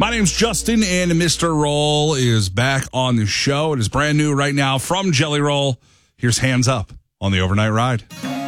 My name's Justin, and Mr. Roll is back on the show. It is brand new right now from Jelly Roll. Here's Hands Up on the Overnight Ride.